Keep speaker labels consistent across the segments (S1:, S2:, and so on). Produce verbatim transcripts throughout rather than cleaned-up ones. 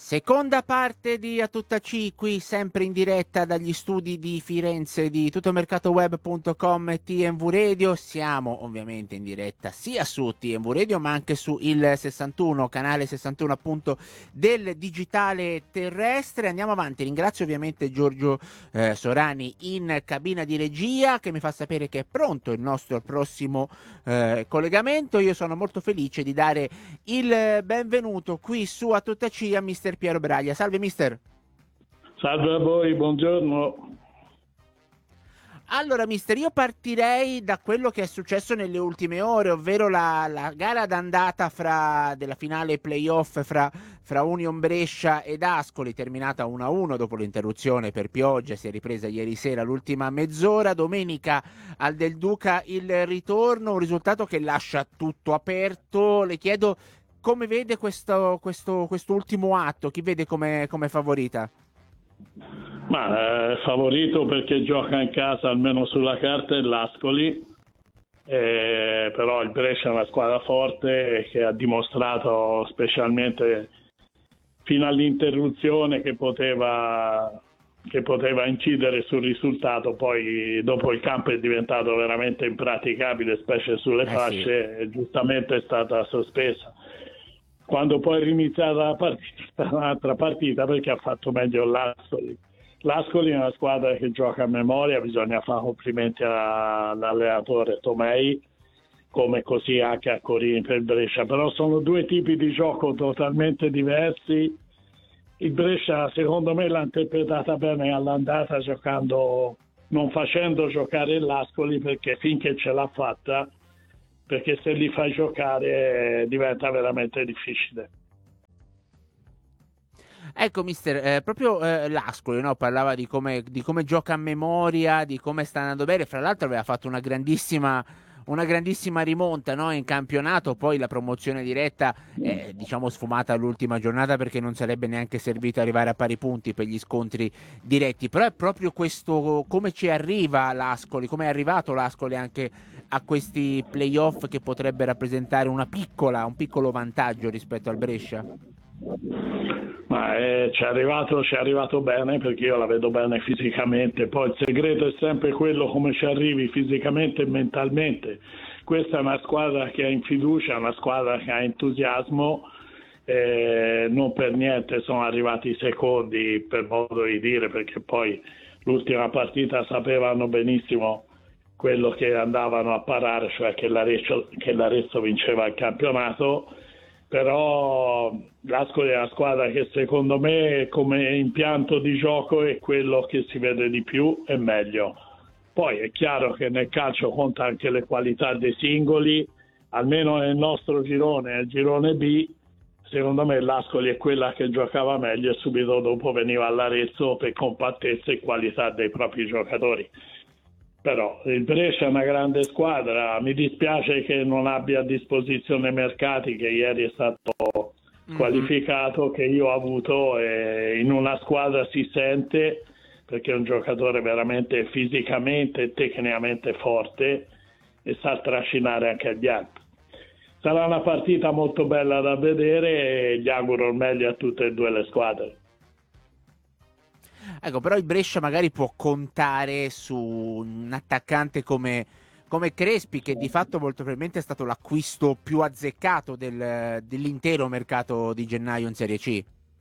S1: Seconda parte di A Tutta C, qui sempre in diretta dagli studi di Firenze di tuttomercatoweb punto com e T M V Radio. Siamo ovviamente in diretta sia su T M V Radio ma anche su il sessantuno, canale sessantuno appunto del digitale terrestre. Andiamo avanti, ringrazio ovviamente Giorgio eh, Sorani in cabina di regia che mi fa sapere che è pronto il nostro prossimo eh, collegamento. Io sono molto felice di dare il benvenuto qui su A Tutta C a mister Piero Braglia. Salve mister.
S2: Salve a voi, buongiorno.
S1: Allora mister, io partirei da quello che è successo nelle ultime ore, ovvero la, la gara d'andata fra, della finale playoff fra, fra Union Brescia ed Ascoli, terminata uno a uno dopo l'interruzione per pioggia. Si è ripresa ieri sera l'ultima mezz'ora. Domenica al Del Duca il ritorno, un risultato che lascia tutto aperto. Le chiedo come vede questo, questo, quest'ultimo atto, chi vede come, come favorita?
S2: Ma è favorito perché gioca in casa, almeno sulla carta, è l'Ascoli, eh, però il Brescia è una squadra forte che ha dimostrato specialmente fino all'interruzione che poteva, che poteva incidere sul risultato. Poi dopo il campo è diventato veramente impraticabile, specie sulle
S1: Eh
S2: fasce,
S1: sì.
S2: e giustamente è stata sospesa. Quando poi è riniziata la partita, un'altra partita, perché ha fatto meglio l'Ascoli. L'Ascoli è una squadra che gioca a memoria, bisogna fare complimenti all'allenatore Tomei, come così anche a Corini per Brescia, però sono due tipi di gioco totalmente diversi. Il Brescia secondo me l'ha interpretata bene all'andata, giocando, non facendo giocare l'Ascoli, perché finché ce l'ha fatta, perché se li fai giocare eh, diventa veramente difficile.
S1: Ecco mister, eh, proprio eh, l'Ascoli, no? Parlava di come, di come gioca a memoria, di come sta andando bene. Fra l'altro aveva fatto una grandissima, una grandissima rimonta, no? In campionato. Poi la promozione diretta è diciamo sfumata all'ultima giornata, perché non sarebbe neanche servito arrivare a pari punti per gli scontri diretti. Però è proprio questo, come ci arriva l'Ascoli, come è arrivato l'Ascoli anche a questi playoff, che potrebbe rappresentare una piccola, un piccolo vantaggio rispetto al Brescia.
S2: Ma eh, ci è arrivato, ci è arrivato bene, perché io la vedo bene fisicamente. Poi il segreto è sempre quello, come ci arrivi fisicamente e mentalmente. Questa è una squadra che ha in fiducia, una squadra che ha entusiasmo, eh, non per niente sono arrivati i secondi, per modo di dire, perché poi l'ultima partita sapevano benissimo quello che andavano a parare, cioè che l'Arezzo, che l'Arezzo vinceva il campionato. Però l'Ascoli è una squadra che secondo me come impianto di gioco è quello che si vede di più e meglio. Poi è chiaro che nel calcio conta anche le qualità dei singoli, almeno nel nostro girone, nel girone B, secondo me l'Ascoli è quella che giocava meglio e subito dopo veniva all'Arezzo per compattezza e qualità dei propri giocatori. Però il Brescia è una grande squadra, mi dispiace che non abbia a disposizione Mercati, che ieri è stato squalificato, che io ho avuto, e in una squadra si sente, perché è un giocatore veramente fisicamente e tecnicamente forte e sa trascinare anche gli altri. Sarà una partita molto bella da vedere e gli auguro il meglio a tutte e due le squadre.
S1: Ecco, però il Brescia magari può contare su un attaccante come, come Crespi, che di fatto molto probabilmente è stato l'acquisto più azzeccato del, dell'intero mercato di gennaio in Serie C.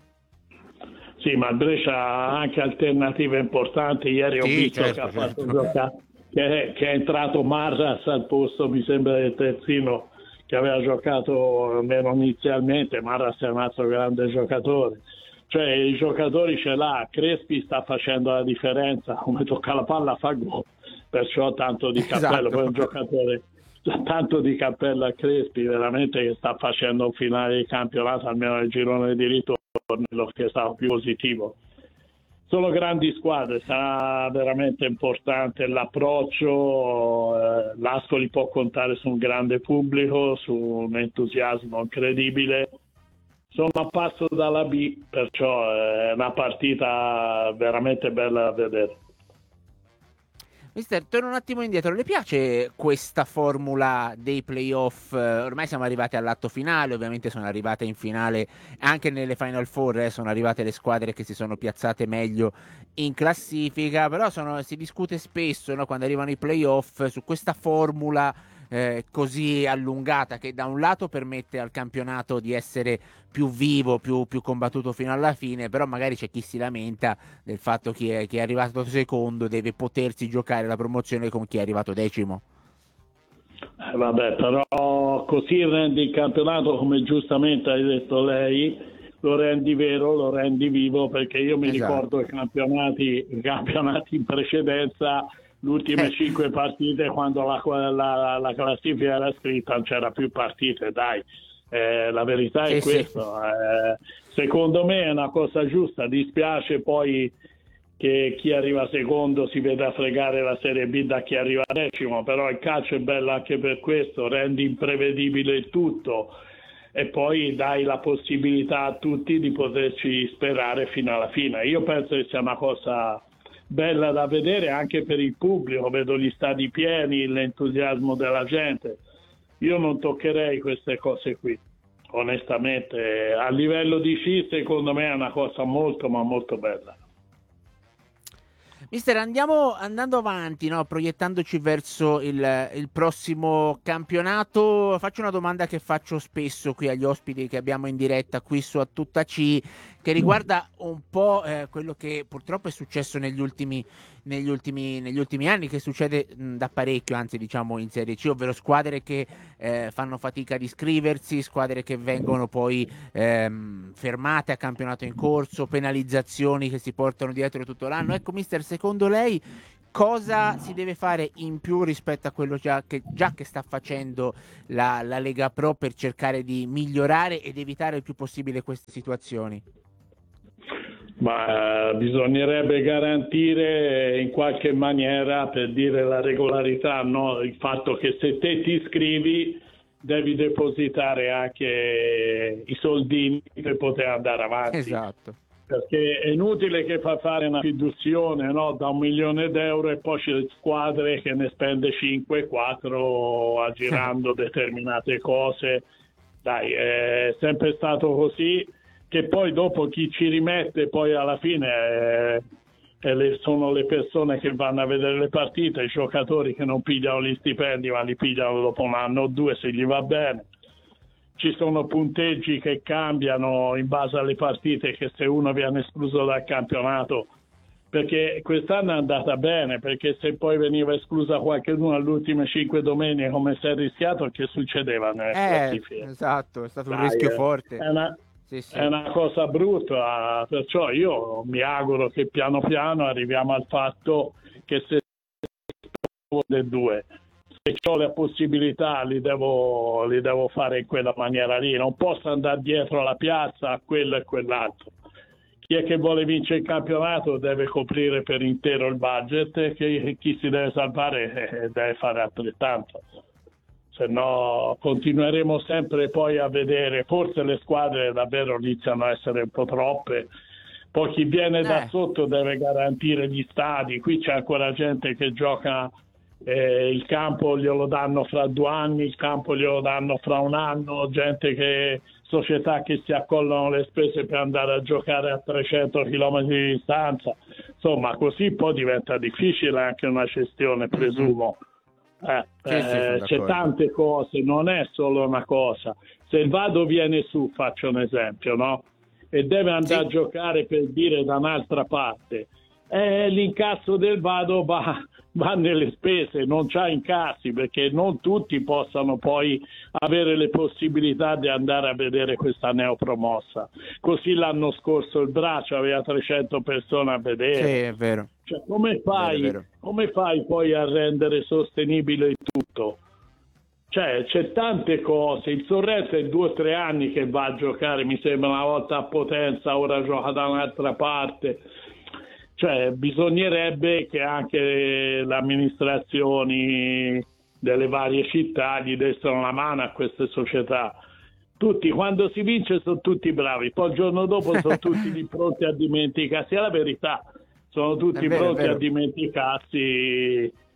S2: Sì, ma il Brescia ha anche alternative importanti. Ieri ho
S1: Sì,
S2: visto
S1: certo,
S2: che ha
S1: certo.
S2: fatto giocare, che, che è entrato Marras al posto, mi sembra, del terzino che aveva giocato almeno inizialmente. Marras è un altro grande giocatore. Cioè i giocatori ce l'ha, Crespi sta facendo la differenza, come tocca la palla fa gol, perciò tanto di cappello.
S1: Esatto.
S2: Poi un giocatore tanto di cappello a Crespi, veramente, che sta facendo un finale di campionato, almeno nel girone di ritorno, lo che è stato più positivo. Sono grandi squadre, sarà veramente importante l'approccio, eh, l'Ascoli può contare su un grande pubblico, su un entusiasmo incredibile. Sono a passo dalla B, perciò è una partita veramente bella da vedere.
S1: Mister, torno un attimo indietro, le piace questa formula dei playoff? Ormai siamo arrivati all'atto finale, ovviamente sono arrivate in finale anche nelle Final Four, eh, sono arrivate le squadre che si sono piazzate meglio in classifica, però sono, si discute spesso, no, quando arrivano i playoff su questa formula eh, così allungata che da un lato permette al campionato di essere più vivo, più, più combattuto fino alla fine, però magari c'è chi si lamenta del fatto che chi è, chi è arrivato secondo deve potersi giocare la promozione con chi è arrivato decimo.
S2: Eh, vabbè, però così rendi il campionato, come giustamente hai detto lei, lo rendi vero, lo rendi vivo, perché io mi
S1: Esatto.
S2: ricordo i campionati, i campionati in precedenza, le ultime
S1: Eh.
S2: cinque partite, quando la, la, la classifica era scritta non c'era più partite, dai. Eh, la verità è
S1: Sì,
S2: questo.
S1: sì.
S2: Eh, secondo me è una cosa giusta, dispiace poi che chi arriva secondo si veda fregare la Serie B da chi arriva decimo, però il calcio è bello anche per questo, rendi imprevedibile il tutto e poi dai la possibilità a tutti di poterci sperare fino alla fine. Io penso che sia una cosa bella da vedere anche per il pubblico, vedo gli stadi pieni, l'entusiasmo della gente. Io non toccherei queste cose qui, onestamente. A livello di sci secondo me è una cosa molto ma molto bella.
S1: Mister, andiamo andando avanti, no? Proiettandoci verso il, il prossimo campionato. Faccio una domanda che faccio spesso qui agli ospiti che abbiamo in diretta qui su A Tutta C, che riguarda un po' eh, quello che purtroppo è successo negli ultimi, negli ultimi, negli ultimi anni, che succede mh, da parecchio, anzi diciamo in Serie C, ovvero squadre che eh, fanno fatica ad iscriversi, squadre che vengono poi ehm, fermate a campionato in corso, penalizzazioni che si portano dietro tutto l'anno. Ecco, mister, secondo lei cosa si deve fare in più rispetto a quello già che, già che sta facendo la, la Lega Pro per cercare di migliorare ed evitare il più possibile queste situazioni?
S2: Ma eh, bisognerebbe garantire in qualche maniera, per dire la regolarità, no? Il fatto che se te ti iscrivi devi depositare anche i soldini per poter andare avanti.
S1: Esatto.
S2: Perché è inutile che fa fare una fiduzione, no? Da un milione d'euro e poi c'è squadre che ne spende cinque quattro aggirando determinate cose. Dai, è sempre stato così, che poi dopo chi ci rimette poi alla fine è, è le, sono le persone che vanno a vedere le partite, i giocatori che non pigliano gli stipendi ma li pigliano dopo un anno o due se gli va bene. Ci sono punteggi che cambiano in base alle partite, che se uno viene escluso dal campionato, perché quest'anno è andata bene, perché se poi veniva esclusa qualcuno alle ultime cinque domeniche come si è rischiato, che succedeva nelle
S1: Eh,
S2: classifiche?
S1: esatto, è stato un
S2: Dai,
S1: rischio
S2: eh,
S1: forte.
S2: È una,
S1: Sì, sì.
S2: è una cosa brutta, perciò io mi auguro che piano piano arriviamo al fatto che se le due, se ho le possibilità li devo, li devo fare in quella maniera lì, non posso andare dietro alla piazza a quello e quell'altro. Chi è che vuole vincere il campionato deve coprire per intero il budget e chi, chi si deve salvare eh, deve fare altrettanto. Se no continueremo sempre poi a vedere, forse le squadre davvero iniziano a essere un po' troppe, poi chi viene
S1: Eh.
S2: da sotto deve garantire gli stadi, qui c'è ancora gente che gioca, eh, il campo glielo danno fra due anni, il campo glielo danno fra un anno, gente che, società che si accollano le spese per andare a giocare a trecento chilometri di distanza, insomma così poi diventa difficile anche una gestione, presumo. Eh,
S1: Sì, sì,
S2: eh,
S1: sono
S2: c'è
S1: d'accordo.
S2: tante cose, non è solo una cosa. Se il Vado viene su, faccio un esempio, no? E deve andare
S1: Sì.
S2: a giocare, per dire, da un'altra parte, eh, l'incasso del Vado va, va nelle spese, non c'ha incassi, perché non tutti possano poi avere le possibilità di andare a vedere questa neopromossa. Così l'anno scorso il Braccio aveva trecento persone a vedere.
S1: Sì, è vero.
S2: Cioè, come fai,
S1: Vero, vero.
S2: come fai poi a rendere sostenibile il tutto? Cioè, c'è tante cose. Il Sorrento è due o tre anni che va a giocare, mi sembra una volta a Potenza, ora gioca da un'altra parte. Cioè, bisognerebbe che anche le amministrazioni delle varie città gli dessero una mano a queste società. Tutti, quando si vince sono tutti bravi, poi il giorno dopo sono tutti lì pronti a dimenticarsi, è la verità. Sono tutti
S1: È vero, è
S2: pronti
S1: vero.
S2: a dimenticarsi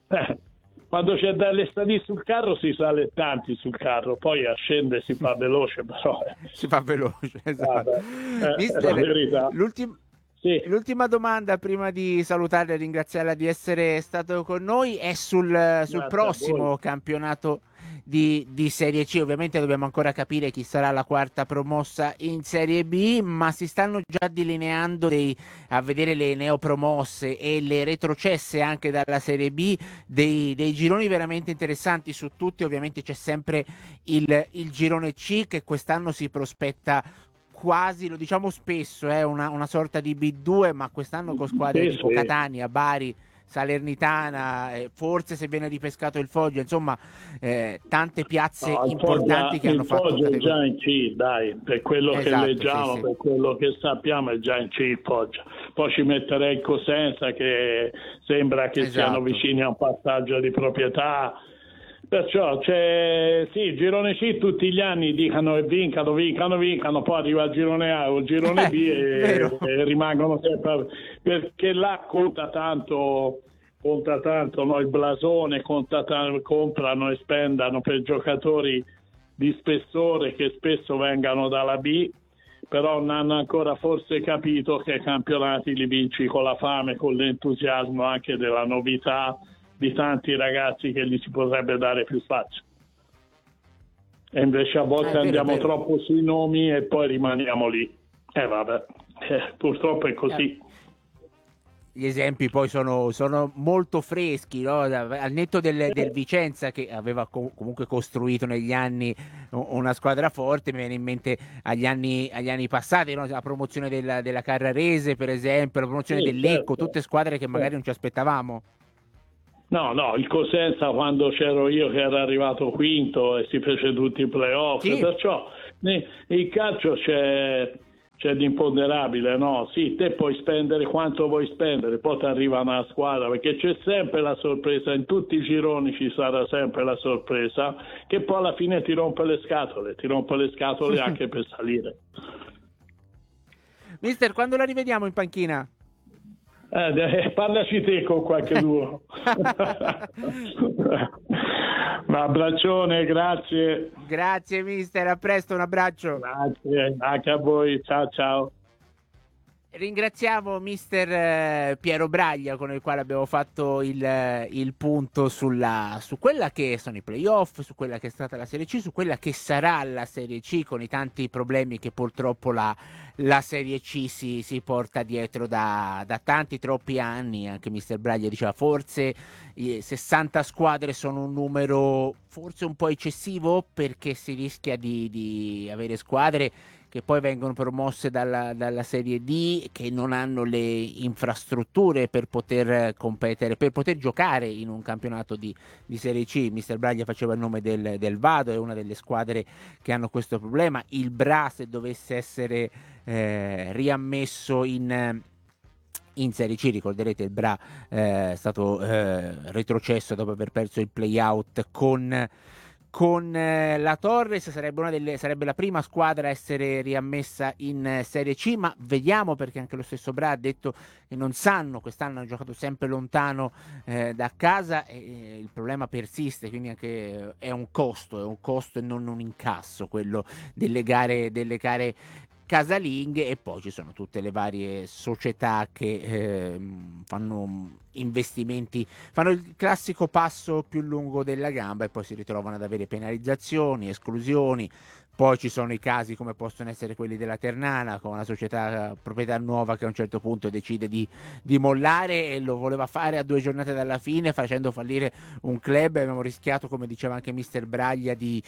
S2: Eh, quando c'è dalle stadi sul carro si sale tanti sul carro, poi a scendere si fa veloce, però
S1: si fa veloce, esatto.
S2: Vabbè,
S1: Mister,
S2: è la verità.
S1: l'ultim-
S2: Sì.
S1: l'ultima domanda prima di salutarla e ringraziarla di essere stato con noi è sul, sul prossimo campionato di, di Serie C. Ovviamente dobbiamo ancora capire chi sarà la quarta promossa in Serie B, ma si stanno già delineando dei, a vedere le neopromosse e le retrocesse anche dalla Serie B, dei, dei gironi veramente interessanti su tutti. Ovviamente c'è sempre il, il girone C che quest'anno si prospetta quasi, lo diciamo spesso, è eh, una, una sorta di B due, ma quest'anno con squadre
S2: sì,
S1: tipo
S2: sì.
S1: Catania, Bari, Salernitana, eh, forse se viene ripescato il Foggia, insomma eh, tante piazze
S2: no,
S1: importanti
S2: Foggia,
S1: che hanno
S2: il
S1: fatto
S2: Foggia è già in C, dai, per quello esatto, che leggiamo, sì, sì. per quello che sappiamo è già in C il Foggia. Poi ci metterei il Cosenza che sembra che esatto. siano vicini a un passaggio di proprietà. Perciò c'è sì, il girone C tutti gli anni dicono e vincano, vincano, vincano, poi arriva il girone A o il girone B e, e rimangono sempre, perché là conta tanto, conta tanto no? Il blasone, conta tanto, comprano e spendano per giocatori di spessore che spesso vengano dalla B, però non hanno ancora forse capito che i campionati li vinci con la fame, con l'entusiasmo anche della novità di tanti ragazzi che gli si potrebbe dare più spazio. E invece a volte eh, andiamo vero, troppo vero. sui nomi e poi rimaniamo lì. E eh, vabbè, eh, purtroppo è così.
S1: Eh. Gli esempi poi sono, sono molto freschi, no? Al netto del, del Vicenza che aveva com- comunque costruito negli anni una squadra forte, mi viene in mente agli anni, agli anni passati, no? La promozione della, della Carrarese per esempio, la promozione sì, del Lecco, certo. tutte squadre che magari non ci aspettavamo.
S2: No, no, il Cosenza quando c'ero io che era arrivato quinto e si fece tutti i playoff, sì. perciò il calcio c'è, c'è l'imponderabile, no? Sì, te puoi spendere quanto vuoi spendere, poi ti arriva una squadra, perché c'è sempre la sorpresa, in tutti i gironi ci sarà sempre la sorpresa, che poi alla fine ti rompe le scatole, ti rompe le scatole anche per salire.
S1: Mister, quando la rivediamo in panchina?
S2: Eh, parlaci te con qualche duo. Un abbraccione, grazie.
S1: Grazie mister, a presto, un abbraccio.
S2: Grazie, anche a voi, ciao ciao.
S1: Ringraziamo mister Piero Braglia con il quale abbiamo fatto il, il punto sulla, su quella che sono i playoff, su quella che è stata la Serie C, su quella che sarà la Serie C con i tanti problemi che purtroppo la, la Serie C si, si porta dietro da, da tanti troppi anni. Anche mister Braglia diceva forse sessanta squadre sono un numero forse un po' eccessivo perché si rischia di, di avere squadre che poi vengono promosse dalla, dalla Serie D, che non hanno le infrastrutture per poter competere, per poter giocare in un campionato di, di Serie C. mister Braglia faceva il nome del, del Vado, è una delle squadre che hanno questo problema. Il Bra, se dovesse essere eh, riammesso in... in Serie C, ricorderete il Bra eh, è stato eh, retrocesso dopo aver perso il play-out con... con eh, la Torres, sarebbe, una delle, sarebbe la prima squadra a essere riammessa in eh, Serie C, ma vediamo, perché anche lo stesso Bra ha detto che non sanno, quest'anno hanno giocato sempre lontano eh, da casa e eh, il problema persiste, quindi anche eh, è un costo, è un costo e non un incasso quello delle gare, delle gare casalinghe. E poi ci sono tutte le varie società che eh, fanno investimenti, fanno il classico passo più lungo della gamba e poi si ritrovano ad avere penalizzazioni, esclusioni. Poi ci sono i casi come possono essere quelli della Ternana, con una società proprietà nuova che a un certo punto decide di, di mollare, e lo voleva fare a due giornate dalla fine facendo fallire un club. Abbiamo rischiato, come diceva anche mister Braglia, di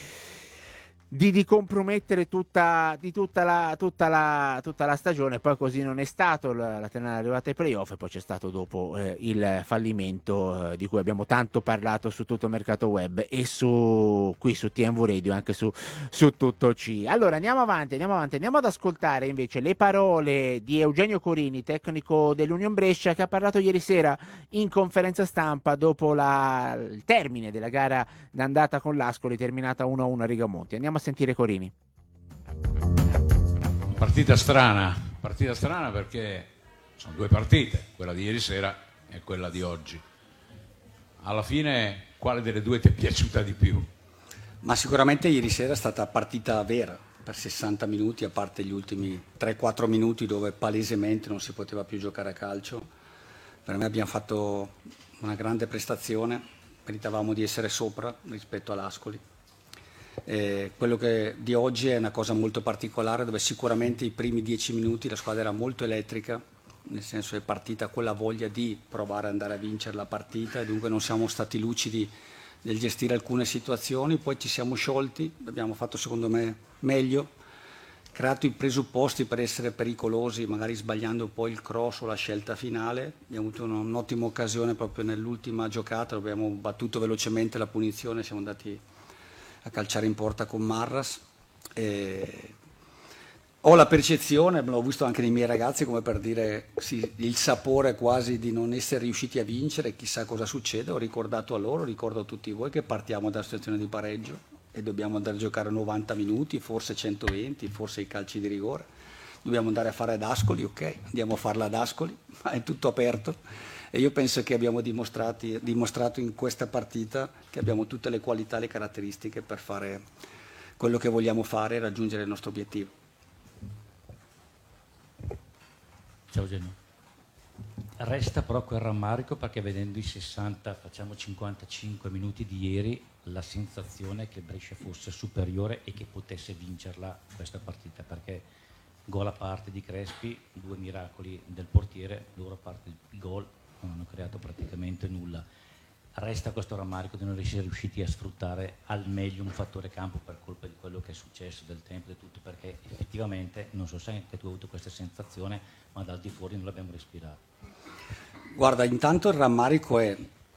S1: Di, di compromettere tutta, di tutta, la, tutta, la, tutta la stagione. Poi così non è stato, la, la Ternana è arrivata ai playoff e poi c'è stato dopo eh, il fallimento eh, di cui abbiamo tanto parlato su tutto il mercato web e su, qui su T M V Radio, anche su, su Tutto C. Allora andiamo avanti, andiamo avanti, andiamo ad ascoltare invece le parole di Eugenio Corini, tecnico dell'Union Brescia, che ha parlato ieri sera in conferenza stampa dopo la, il termine della gara d'andata con l'Ascoli, terminata uno a uno a Rigamonti. Andiamo a sentire Corini.
S3: Partita strana, partita strana perché sono due partite, quella di ieri sera e quella di oggi. alla fine quale delle due ti è piaciuta di più?
S4: Ma sicuramente ieri sera è stata partita vera per sessanta minuti, a parte gli ultimi tre quattro minuti dove palesemente non si poteva più giocare a calcio. Per me abbiamo fatto una grande prestazione, meritavamo di essere sopra rispetto all'Ascoli. Eh, quello che di oggi è una cosa molto particolare, dove sicuramente i primi dieci minuti la squadra era molto elettrica, nel senso è partita con la voglia di provare ad andare a vincere la partita e dunque non siamo stati lucidi nel gestire alcune situazioni, poi ci siamo sciolti, abbiamo fatto secondo me meglio, creato i presupposti per essere pericolosi, magari sbagliando un po' il cross o la scelta finale. Abbiamo avuto un'ottima occasione proprio nell'ultima giocata, dove abbiamo battuto velocemente la punizione, siamo andati a calciare in porta con Marras. E ho la percezione, l'ho visto anche nei miei ragazzi, come per dire sì, il sapore quasi di non essere riusciti a vincere, chissà cosa succede. Ho ricordato a loro, ricordo a tutti voi che partiamo dalla situazione di pareggio e dobbiamo andare a giocare novanta minuti, forse centoventi, forse i calci di rigore. Dobbiamo andare a fare ad Ascoli, ok, andiamo a farla ad Ascoli, ma è tutto aperto. E io penso che abbiamo dimostrato in questa partita che abbiamo tutte le qualità e le caratteristiche per fare quello che vogliamo fare e raggiungere il nostro obiettivo.
S5: Ciao Geno. Resta però quel rammarico, perché vedendo i sessanta, facciamo cinquantacinque minuti di ieri, la sensazione che Brescia fosse superiore e che potesse vincerla questa partita, perché gol a parte di Crespi, due miracoli del portiere, loro a parte il gol non hanno creato praticamente nulla. Resta questo rammarico di non essere riusciti a sfruttare al meglio un fattore campo per colpa di quello che è successo, del tempo e tutto, perché effettivamente, non so se anche tu hai avuto questa sensazione, ma dal di fuori non l'abbiamo respirato.
S4: Guarda, intanto il rammarico è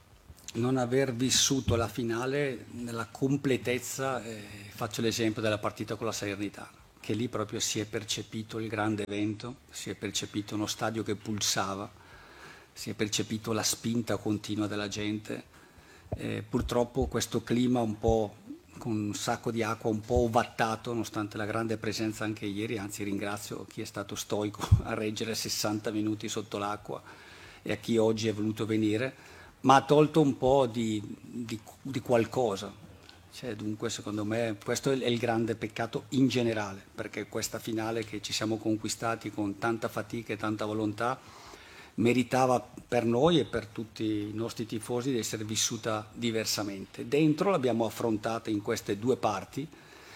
S4: non aver vissuto la finale nella completezza. Eh, faccio l'esempio della partita con la Salernitana, che lì proprio si è percepito il grande evento, si è percepito uno stadio che pulsava, si è percepito la spinta continua della gente. Eh, purtroppo questo clima un po' con un sacco di acqua, un po' ovattato, nonostante la grande presenza anche ieri, anzi ringrazio chi è stato stoico a reggere sessanta minuti sotto l'acqua e a chi oggi è voluto venire, ma ha tolto un po' di, di, di qualcosa. Cioè, dunque secondo me questo è il grande peccato in generale, perché questa finale che ci siamo conquistati con tanta fatica e tanta volontà meritava per noi e per tutti i nostri tifosi di essere vissuta diversamente. Dentro l'abbiamo affrontata in queste due parti,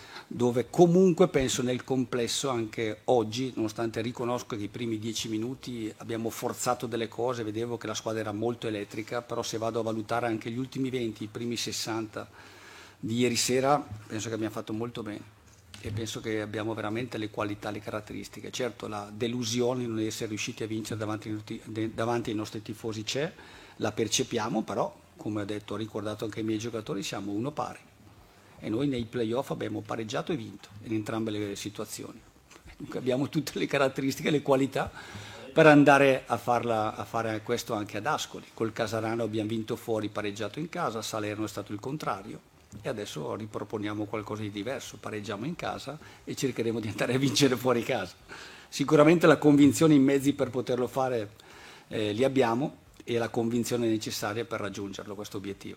S4: dove comunque penso nel complesso anche oggi, nonostante riconosco che i primi dieci minuti abbiamo forzato delle cose, vedevo che la squadra era molto elettrica, però se vado a valutare anche gli ultimi venti, i primi sessanta di ieri sera, penso che abbiamo fatto molto bene e penso che abbiamo veramente le qualità, le caratteristiche. Certo, la delusione di non essere riusciti a vincere davanti, davanti ai nostri tifosi c'è, la percepiamo, però come ho detto, ho ricordato anche ai miei giocatori, siamo uno pari e noi nei playoff abbiamo pareggiato e vinto in entrambe le situazioni. Dunque abbiamo tutte le caratteristiche e le qualità per andare a, farla, a fare questo anche ad Ascoli. Col Casarano abbiamo vinto fuori, pareggiato in casa, a Salerno è stato il contrario. E adesso riproponiamo qualcosa di diverso, pareggiamo in casa e cercheremo di andare a vincere fuori casa. Sicuramente la convinzione, i mezzi per poterlo fare eh, li abbiamo e la convinzione necessaria per raggiungerlo, questo obiettivo.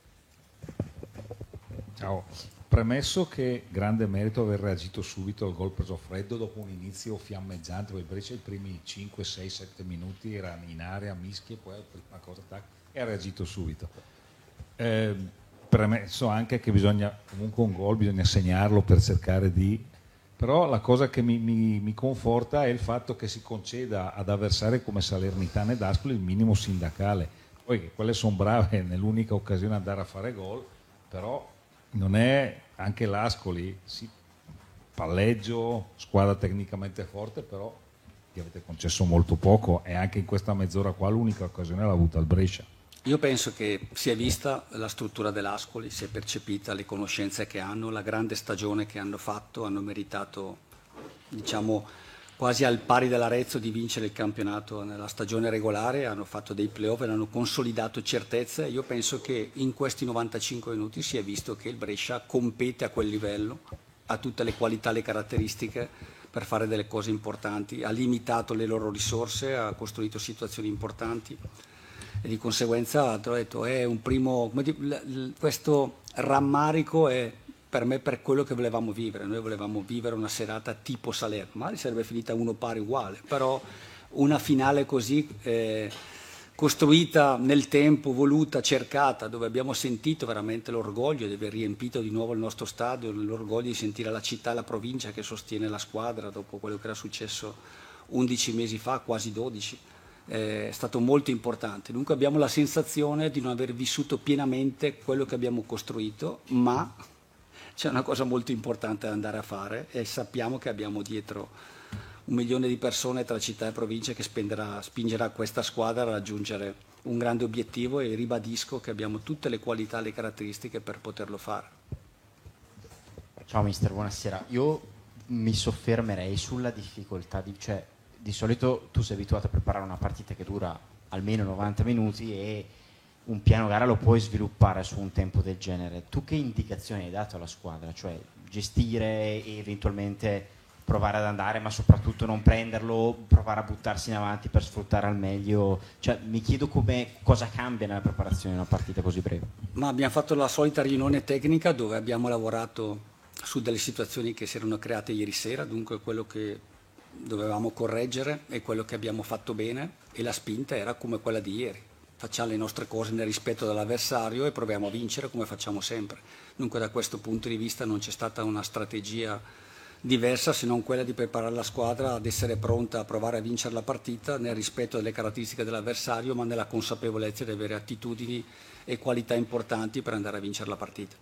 S6: Ciao, premesso che grande merito aver reagito subito al gol preso freddo dopo un inizio fiammeggiante, poi Brescia i primi cinque, sei, sette minuti era in area, mischie, poi la prima cosa tac, e ha reagito subito. Eh, premesso anche che bisogna comunque un gol bisogna segnarlo per cercare di, però la cosa che mi, mi, mi conforta è il fatto che si conceda ad avversari come Salernitana ed Ascoli il minimo sindacale. Poi che quelle sono brave nell'unica occasione andare a fare gol, però non è anche l'Ascoli, sì, palleggio, squadra tecnicamente forte, però gli avete concesso molto poco e anche in questa mezz'ora qua l'unica occasione l'ha avuta il Brescia.
S4: Io penso che si è vista la struttura dell'Ascoli, si è percepita le conoscenze che hanno, la grande stagione che hanno fatto, hanno meritato, diciamo, quasi al pari dell'Arezzo di vincere il campionato nella stagione regolare, hanno fatto dei playoff e hanno consolidato certezze. Io penso che in questi novantacinque minuti si è visto che il Brescia compete a quel livello, ha tutte le qualità, le caratteristiche per fare delle cose importanti, ha limitato le loro risorse, ha costruito situazioni importanti. e di conseguenza te l'ho detto, è un primo, come dire, l- l- questo rammarico è per me per quello che volevamo vivere. Noi volevamo vivere una serata tipo Salerno, magari sarebbe finita uno pari uguale, però una finale così eh, costruita nel tempo, voluta, cercata, dove abbiamo sentito veramente l'orgoglio di aver riempito di nuovo il nostro stadio, l'orgoglio di sentire la città e la provincia che sostiene la squadra dopo quello che era successo undici mesi fa, quasi dodici. È stato molto importante. Dunque abbiamo la sensazione di non aver vissuto pienamente quello che abbiamo costruito, ma c'è una cosa molto importante da andare a fare e sappiamo che abbiamo dietro un milione di persone tra città e provincia che spenderà, spingerà questa squadra a raggiungere un grande obiettivo, e ribadisco che abbiamo tutte le qualità e le caratteristiche per poterlo fare.
S7: Ciao mister, buonasera. Io mi soffermerei sulla difficoltà di, cioè, di solito tu sei abituato a preparare una partita che dura almeno novanta minuti e un piano gara lo puoi sviluppare su un tempo del genere. Tu che indicazioni hai dato alla squadra? Cioè gestire e eventualmente provare ad andare, ma soprattutto non prenderlo, provare a buttarsi in avanti per sfruttare al meglio. Cioè, mi chiedo come, cosa cambia nella preparazione di una partita così breve.
S4: Ma abbiamo fatto la solita riunione tecnica dove abbiamo lavorato su delle situazioni che si erano create ieri sera, dunque quello che dovevamo correggere e quello che abbiamo fatto bene, e la spinta era come quella di ieri. Facciamo le nostre cose nel rispetto dell'avversario e proviamo a vincere come facciamo sempre. Dunque da questo punto di vista non c'è stata una strategia diversa se non quella di preparare la squadra ad essere pronta a provare a vincere la partita nel rispetto delle caratteristiche dell'avversario, ma nella consapevolezza di avere attitudini e qualità importanti per andare a vincere la partita.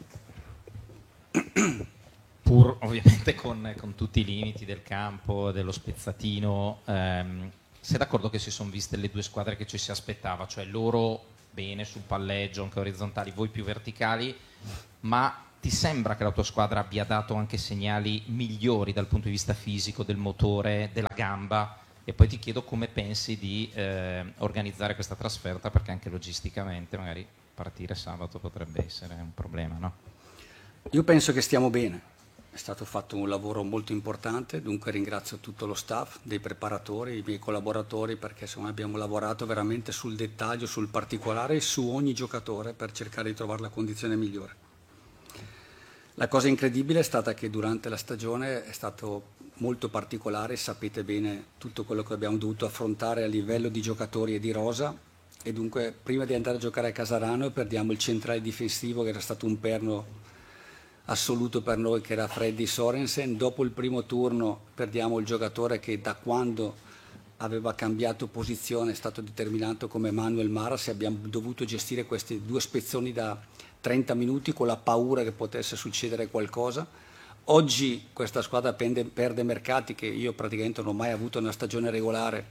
S8: Pur ovviamente con, con tutti i limiti del campo, dello spezzatino, ehm, sei d'accordo che si sono viste le due squadre che ci si aspettava, cioè loro bene sul palleggio, anche orizzontali, voi più verticali, ma ti sembra che la tua squadra abbia dato anche segnali migliori dal punto di vista fisico, del motore, della gamba? E poi ti chiedo come pensi di eh, organizzare questa trasferta, perché anche logisticamente magari partire sabato potrebbe essere un problema, no?
S4: Io penso che stiamo bene. È stato fatto un lavoro molto importante, dunque ringrazio tutto lo staff, dei preparatori, i miei collaboratori, perché insomma, abbiamo lavorato veramente sul dettaglio, sul particolare e su ogni giocatore per cercare di trovare la condizione migliore. La cosa incredibile è stata che durante la stagione è stato molto particolare, sapete bene tutto quello che abbiamo dovuto affrontare a livello di giocatori e di rosa, e dunque prima di andare a giocare a Casarano perdiamo il centrale difensivo che era stato un perno assoluto per noi, che era Freddy Sorensen. Dopo il primo turno perdiamo il giocatore che da quando aveva cambiato posizione è stato determinato come Manuel Maras, e abbiamo dovuto gestire questi due spezzoni da trenta minuti con la paura che potesse succedere qualcosa. Oggi questa squadra perde, perde mercati che io praticamente non ho mai avuto nella stagione regolare,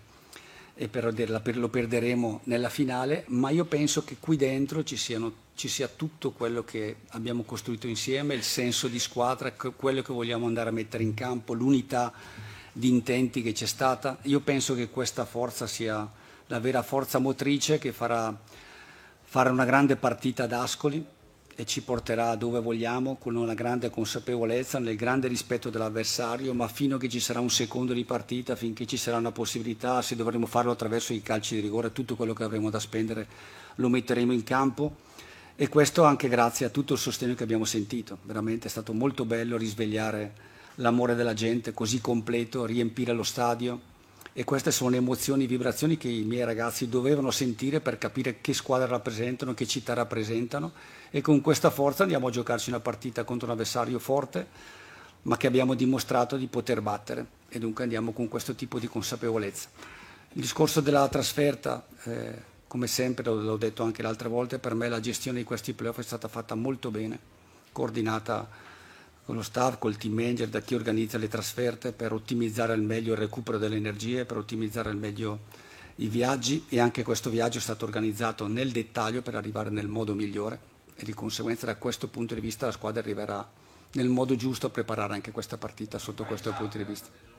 S4: e per, lo perderemo nella finale, ma io penso che qui dentro ci, siano, ci sia tutto quello che abbiamo costruito insieme, il senso di squadra, quello che vogliamo andare a mettere in campo, l'unità di intenti che c'è stata. Io penso che questa forza sia la vera forza motrice che farà fare una grande partita ad Ascoli e ci porterà dove vogliamo, con una grande consapevolezza, nel grande rispetto dell'avversario, ma fino a che ci sarà un secondo di partita, finché ci sarà una possibilità, se dovremo farlo attraverso i calci di rigore, tutto quello che avremo da spendere lo metteremo in campo, e questo anche grazie a tutto il sostegno che abbiamo sentito. Veramente è stato molto bello risvegliare l'amore della gente così completo, riempire lo stadio, e queste sono le emozioni, vibrazioni che i miei ragazzi dovevano sentire per capire che squadra rappresentano, che città rappresentano, e con questa forza andiamo a giocarci una partita contro un avversario forte, ma che abbiamo dimostrato di poter battere, e dunque andiamo con questo tipo di consapevolezza. Il discorso della trasferta, eh, come sempre, l'ho detto anche le altre volte, per me la gestione di questi playoff è stata fatta molto bene, coordinata con lo staff, col team manager, da chi organizza le trasferte, per ottimizzare al meglio il recupero delle energie, per ottimizzare al meglio i viaggi, e anche questo viaggio è stato organizzato nel dettaglio per arrivare nel modo migliore, e di conseguenza da questo punto di vista la squadra arriverà nel modo giusto a preparare anche questa partita sotto questo punto di vista.